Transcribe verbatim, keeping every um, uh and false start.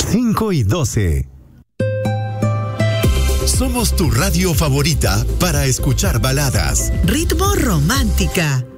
cinco y doce. Somos tu radio favorita para escuchar baladas, ritmo romántica,